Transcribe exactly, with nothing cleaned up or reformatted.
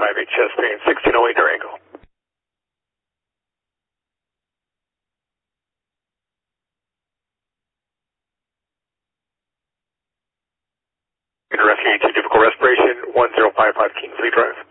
five eight chest pain, sixteen oh eight Durango. Rescue two, difficult respiration, one zero five five Kingsley Drive.